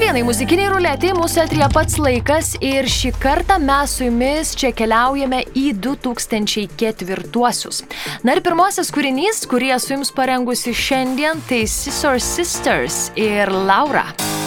Tuskulėnai, muzikiniai ruletė, mūsų eteryje pats laikas ir šį kartą mes su jumis čia keliaujame į 2004-uosius. Na ir pirmasis kūrinys, kurį esu jums parengusi šiandien, tai Scissor Sisters ir Laura.